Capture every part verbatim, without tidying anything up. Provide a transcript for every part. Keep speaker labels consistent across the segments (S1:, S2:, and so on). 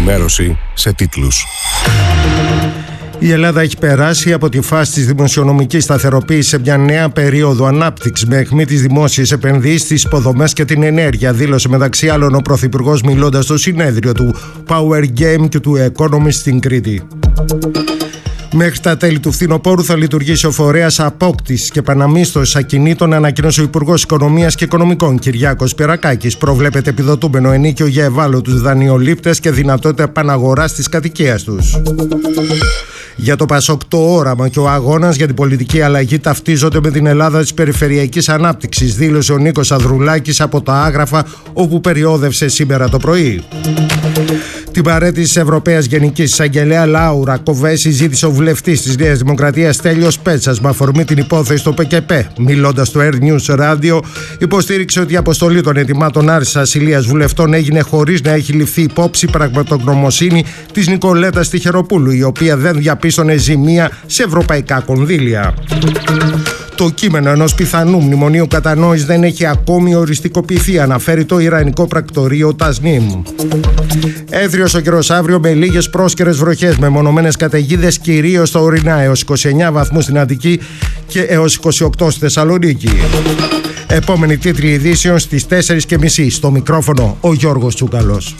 S1: ενημέρωση σε τίτλους.
S2: Η Ελλάδα έχει περάσει από τη φάση της δημοσιονομικής σταθεροποίησης σε μια νέα περίοδο ανάπτυξης με αιχμή τις δημόσιες επενδύσεις, τις υποδομές και την ενέργεια, δήλωσε μεταξύ άλλων ο Πρωθυπουργός μιλώντας στο συνέδριο του Power Game και του Economist στην Κρήτη. Μέχρι τα τέλη του φθινοπόρου θα λειτουργήσει ο φορέας απόκτησης και επαναμίσθωσης ακινήτων, ανακοίνωσε ο Υπουργός Οικονομίας και Οικονομικών Κυριάκος Πυρακάκης. Προβλέπεται επιδοτούμενο ενίκιο για ευάλωτους δανειολήπτες και δυνατότητα επαναγοράς της κατοικίας τους. Για το ΠΑΣΟΚ το όραμα και ο αγώνας για την πολιτική αλλαγή ταυτίζονται με την Ελλάδα της περιφερειακής ανάπτυξης, δήλωσε ο Νίκος Ανδρουλάκης από τα Άγραφα, όπου περιόδευσε σήμερα το πρωί. Την παρέτηση της Ευρωπαίας Γενικής Εισαγγελέα Λάουρα Κοβέση ζήτησε ο βουλευτής της Νέας Δημοκρατίας Στέλιος Πέτσας με αφορμή την υπόθεση στο ΠΚΠ. Μιλώντας στο Air News Radio, υποστήριξε ότι η αποστολή των ετοιμάτων άρσης ασυλίας βουλευτών έγινε χωρίς να έχει ληφθεί υπόψη πραγματογνωμοσύνη της Νικολέτας Τιχεροπούλου, η οποία δεν διαπίστωνε ζημία σε ευρωπαϊκά κονδύλια. Το κείμενο ενός πιθανού μνημονίου κατανόησης δεν έχει ακόμη οριστικοποιηθεί, αναφέρει το Ιρανικό πρακτορείο Τασνίμ. Έθριος ο καιρός αύριο με λίγες πρόσκαιρες βροχές, με μονομένες καταιγίδες κυρίως στα ορεινά, έως είκοσι εννέα βαθμούς στην Αττική και έως είκοσι οκτώ στη Θεσσαλονίκη. Επόμενη τίτλη ειδήσεων στις τέσσερις και μισή. Στο μικρόφωνο ο Γιώργος Τσούκαλος.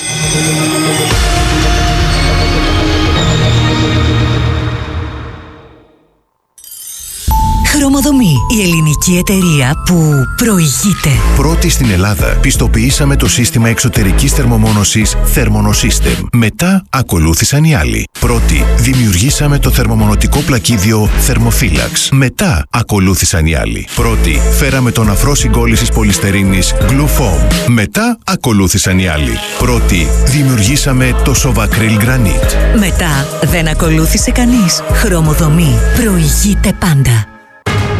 S3: Χρωμοδομή, η ελληνική εταιρεία που προηγείται.
S4: Πρώτη στην Ελλάδα, πιστοποιήσαμε το σύστημα εξωτερικής θερμομόνωσης Thermonosystem. Μετά ακολούθησαν οι άλλοι. Πρώτη, δημιουργήσαμε το θερμομονωτικό πλακίδιο Thermophilax. Μετά ακολούθησαν οι άλλοι. Πρώτη, φέραμε τον αφρό συγκόλλησης πολυστερίνης Glufoam. Μετά ακολούθησαν οι άλλοι. Πρώτη, δημιουργήσαμε το Sovacryl Granite.
S3: Μετά δεν ακολούθησε κανείς. Χρωμοδομή, προηγείται πάντα.